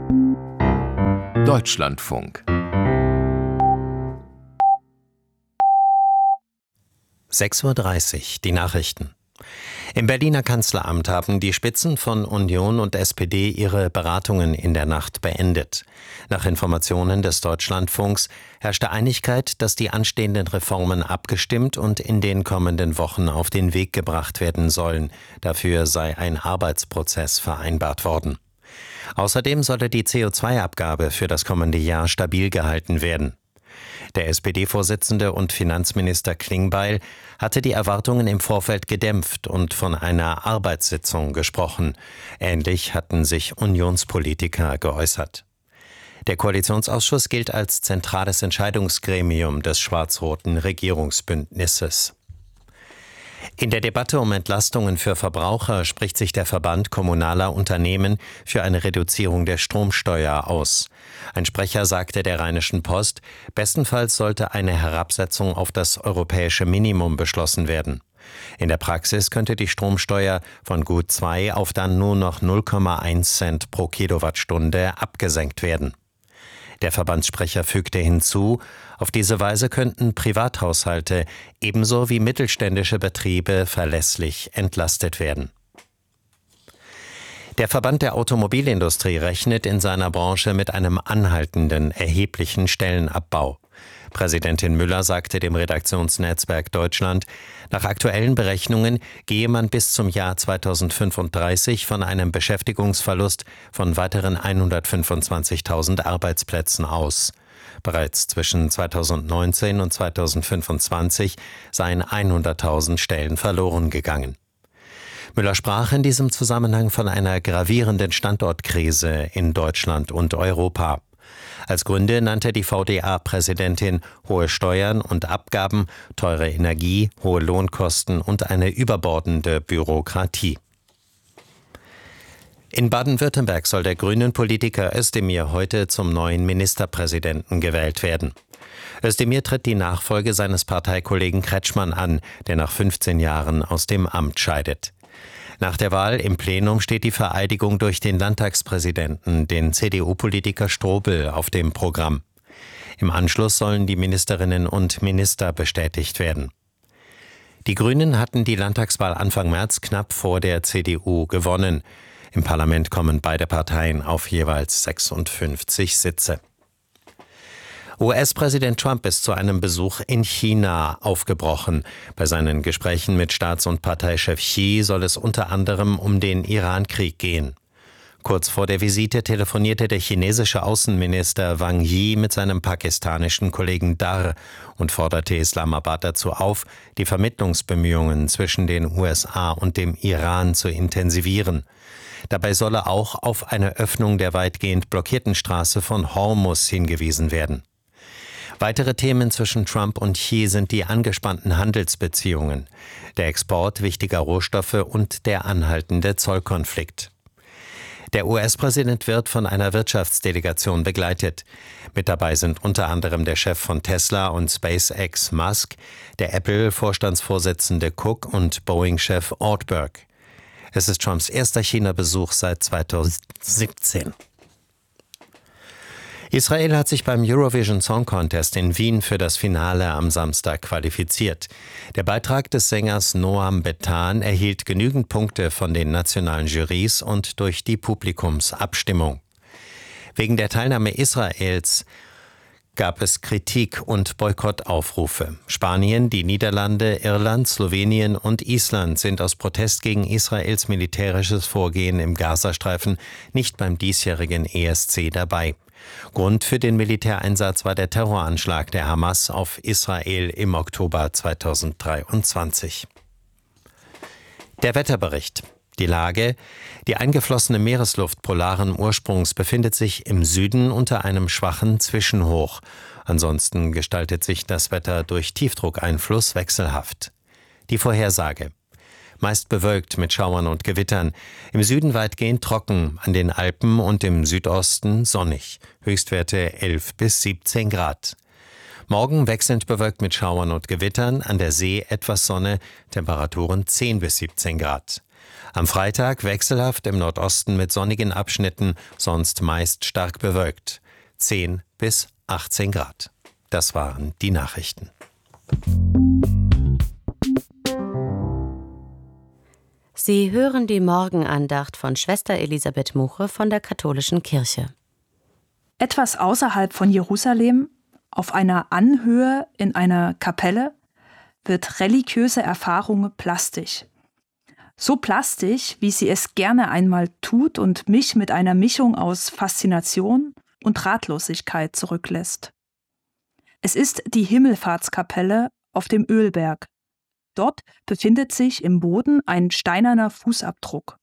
Deutschlandfunk 6:30 Uhr, die Nachrichten. Im Berliner Kanzleramt haben die Spitzen von Union und SPD ihre Beratungen in der Nacht beendet. Nach Informationen des Deutschlandfunks herrschte Einigkeit, dass die anstehenden Reformen abgestimmt und in den kommenden Wochen auf den Weg gebracht werden sollen. Dafür sei ein Arbeitsprozess vereinbart worden. Außerdem solle die CO2-Abgabe für das kommende Jahr stabil gehalten werden. Der SPD-Vorsitzende und Finanzminister Klingbeil hatte die Erwartungen im Vorfeld gedämpft und von einer Arbeitssitzung gesprochen. Ähnlich hatten sich Unionspolitiker geäußert. Der Koalitionsausschuss gilt als zentrales Entscheidungsgremium des schwarz-roten Regierungsbündnisses. In der Debatte um Entlastungen für Verbraucher spricht sich der Verband kommunaler Unternehmen für eine Reduzierung der Stromsteuer aus. Ein Sprecher sagte der Rheinischen Post, bestenfalls sollte eine Herabsetzung auf das europäische Minimum beschlossen werden. In der Praxis könnte die Stromsteuer von gut 2 auf dann nur noch 0,1 Cent pro Kilowattstunde abgesenkt werden. Der Verbandssprecher fügte hinzu, auf diese Weise könnten Privathaushalte ebenso wie mittelständische Betriebe verlässlich entlastet werden. Der Verband der Automobilindustrie rechnet in seiner Branche mit einem anhaltenden, erheblichen Stellenabbau. Präsidentin Müller sagte dem Redaktionsnetzwerk Deutschland, nach aktuellen Berechnungen gehe man bis zum Jahr 2035 von einem Beschäftigungsverlust von weiteren 125.000 Arbeitsplätzen aus. Bereits zwischen 2019 und 2025 seien 100.000 Stellen verloren gegangen. Müller sprach in diesem Zusammenhang von einer gravierenden Standortkrise in Deutschland und Europa. Als Gründe nannte die VDA-Präsidentin hohe Steuern und Abgaben, teure Energie, hohe Lohnkosten und eine überbordende Bürokratie. In Baden-Württemberg soll der Grünen-Politiker Özdemir heute zum neuen Ministerpräsidenten gewählt werden. Özdemir tritt die Nachfolge seines Parteikollegen Kretschmann an, der nach 15 Jahren aus dem Amt scheidet. Nach der Wahl im Plenum steht die Vereidigung durch den Landtagspräsidenten, den CDU-Politiker Strobel, auf dem Programm. Im Anschluss sollen die Ministerinnen und Minister bestätigt werden. Die Grünen hatten die Landtagswahl Anfang März knapp vor der CDU gewonnen. Im Parlament kommen beide Parteien auf jeweils 56 Sitze. US-Präsident Trump ist zu einem Besuch in China aufgebrochen. Bei seinen Gesprächen mit Staats- und Parteichef Xi soll es unter anderem um den Iran-Krieg gehen. Kurz vor der Visite telefonierte der chinesische Außenminister Wang Yi mit seinem pakistanischen Kollegen Dar und forderte Islamabad dazu auf, die Vermittlungsbemühungen zwischen den USA und dem Iran zu intensivieren. Dabei solle auch auf eine Öffnung der weitgehend blockierten Straße von Hormuz hingewiesen werden. Weitere Themen zwischen Trump und Xi sind die angespannten Handelsbeziehungen, der Export wichtiger Rohstoffe und der anhaltende Zollkonflikt. Der US-Präsident wird von einer Wirtschaftsdelegation begleitet. Mit dabei sind unter anderem der Chef von Tesla und SpaceX Musk, der Apple-Vorstandsvorsitzende Cook und Boeing-Chef Ortberg. Es ist Trumps erster China-Besuch seit 2017. Israel hat sich beim Eurovision Song Contest in Wien für das Finale am Samstag qualifiziert. Der Beitrag des Sängers Noam Betan erhielt genügend Punkte von den nationalen Jurys und durch die Publikumsabstimmung. Wegen der Teilnahme Israels gab es Kritik und Boykottaufrufe. Spanien, die Niederlande, Irland, Slowenien und Island sind aus Protest gegen Israels militärisches Vorgehen im Gazastreifen nicht beim diesjährigen ESC dabei. Grund für den Militäreinsatz war der Terroranschlag der Hamas auf Israel im Oktober 2023. Der Wetterbericht. Die Lage: Die eingeflossene Meeresluft polaren Ursprungs befindet sich im Süden unter einem schwachen Zwischenhoch. Ansonsten gestaltet sich das Wetter durch Tiefdruckeinfluss wechselhaft. Die Vorhersage: Meist bewölkt mit Schauern und Gewittern. Im Süden weitgehend trocken, an den Alpen und im Südosten sonnig. Höchstwerte 11 bis 17 Grad. Morgen wechselnd bewölkt mit Schauern und Gewittern, an der See etwas Sonne, Temperaturen 10 bis 17 Grad. Am Freitag wechselhaft im Nordosten mit sonnigen Abschnitten, sonst meist stark bewölkt. 10 bis 18 Grad. Das waren die Nachrichten. Sie hören die Morgenandacht von Schwester Elisabeth Muche von der Katholischen Kirche. Etwas außerhalb von Jerusalem, auf einer Anhöhe in einer Kapelle, wird religiöse Erfahrung plastisch. So plastisch, wie sie es gerne einmal tut und mich mit einer Mischung aus Faszination und Ratlosigkeit zurücklässt. Es ist die Himmelfahrtskapelle auf dem Ölberg. Dort befindet sich im Boden ein steinerner Fußabdruck.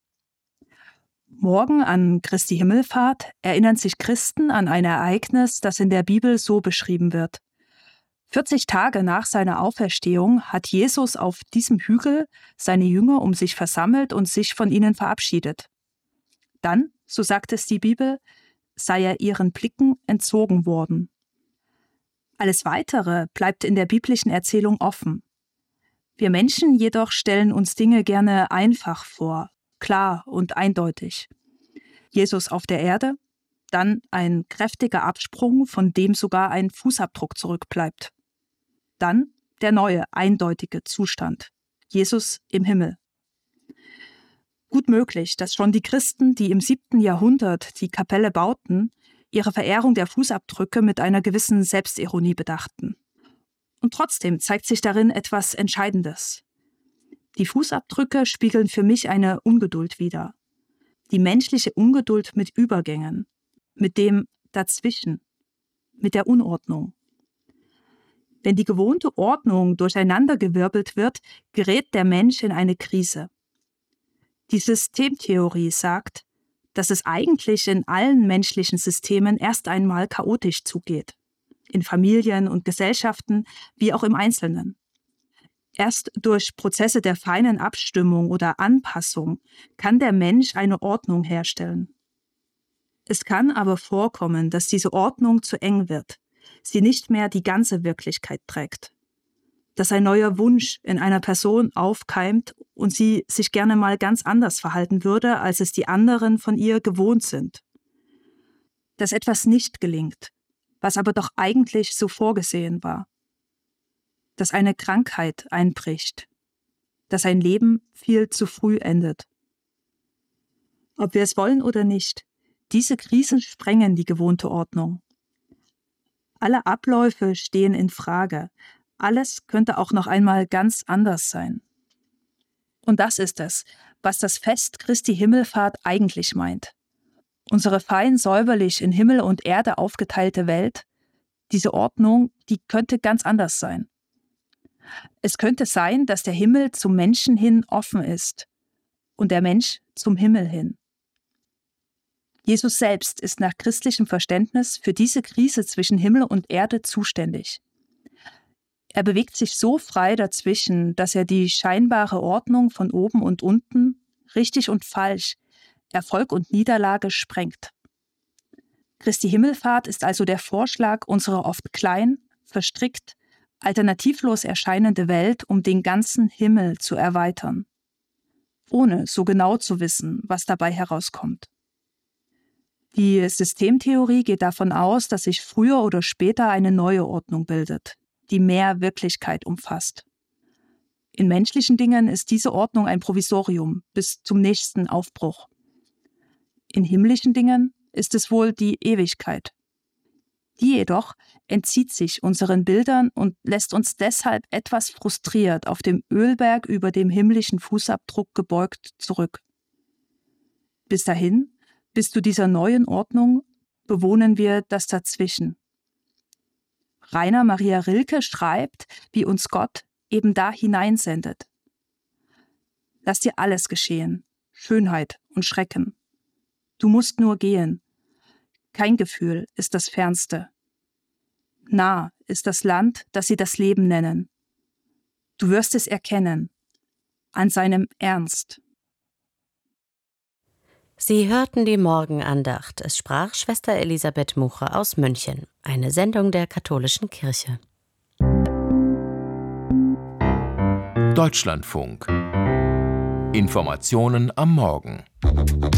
Morgen an Christi Himmelfahrt erinnern sich Christen an ein Ereignis, das in der Bibel so beschrieben wird. 40 Tage nach seiner Auferstehung hat Jesus auf diesem Hügel seine Jünger um sich versammelt und sich von ihnen verabschiedet. Dann, so sagt es die Bibel, sei er ihren Blicken entzogen worden. Alles Weitere bleibt in der biblischen Erzählung offen. Wir Menschen jedoch stellen uns Dinge gerne einfach vor, klar und eindeutig. Jesus auf der Erde, dann ein kräftiger Absprung, von dem sogar ein Fußabdruck zurückbleibt. Dann der neue, eindeutige Zustand, Jesus im Himmel. Gut möglich, dass schon die Christen, die im 7. Jahrhundert die Kapelle bauten, ihre Verehrung der Fußabdrücke mit einer gewissen Selbstironie bedachten. Und trotzdem zeigt sich darin etwas Entscheidendes. Die Fußabdrücke spiegeln für mich eine Ungeduld wider. Die menschliche Ungeduld mit Übergängen, mit dem Dazwischen, mit der Unordnung. Wenn die gewohnte Ordnung durcheinandergewirbelt wird, gerät der Mensch in eine Krise. Die Systemtheorie sagt, dass es eigentlich in allen menschlichen Systemen erst einmal chaotisch zugeht. In Familien und Gesellschaften wie auch im Einzelnen. Erst durch Prozesse der feinen Abstimmung oder Anpassung kann der Mensch eine Ordnung herstellen. Es kann aber vorkommen, dass diese Ordnung zu eng wird, sie nicht mehr die ganze Wirklichkeit trägt. Dass ein neuer Wunsch in einer Person aufkeimt und sie sich gerne mal ganz anders verhalten würde, als es die anderen von ihr gewohnt sind. Dass etwas nicht gelingt, was aber doch eigentlich so vorgesehen war. Dass eine Krankheit einbricht. Dass ein Leben viel zu früh endet. Ob wir es wollen oder nicht, diese Krisen sprengen die gewohnte Ordnung. Alle Abläufe stehen in Frage. Alles könnte auch noch einmal ganz anders sein. Und das ist es, was das Fest Christi Himmelfahrt eigentlich meint. Unsere fein säuberlich in Himmel und Erde aufgeteilte Welt, diese Ordnung, die könnte ganz anders sein. Es könnte sein, dass der Himmel zum Menschen hin offen ist und der Mensch zum Himmel hin. Jesus selbst ist nach christlichem Verständnis für diese Krise zwischen Himmel und Erde zuständig. Er bewegt sich so frei dazwischen, dass er die scheinbare Ordnung von oben und unten, richtig und falsch, Erfolg und Niederlage sprengt. Christi Himmelfahrt ist also der Vorschlag unserer oft klein, verstrickt, alternativlos erscheinende Welt, um den ganzen Himmel zu erweitern, ohne so genau zu wissen, was dabei herauskommt. Die Systemtheorie geht davon aus, dass sich früher oder später eine neue Ordnung bildet, die mehr Wirklichkeit umfasst. In menschlichen Dingen ist diese Ordnung ein Provisorium bis zum nächsten Aufbruch. In himmlischen Dingen ist es wohl die Ewigkeit. Die jedoch entzieht sich unseren Bildern und lässt uns deshalb etwas frustriert auf dem Ölberg über dem himmlischen Fußabdruck gebeugt zurück. Bis dahin, bis zu dieser neuen Ordnung, bewohnen wir das Dazwischen. Rainer Maria Rilke schreibt, wie uns Gott eben da hineinsendet. Lass dir alles geschehen, Schönheit und Schrecken. Du musst nur gehen. Kein Gefühl ist das Fernste. Nah ist das Land, das sie das Leben nennen. Du wirst es erkennen, an seinem Ernst. Sie hörten die Morgenandacht. Es sprach Schwester Elisabeth Muche aus München, eine Sendung der Katholischen Kirche. Deutschlandfunk Informationen am Morgen.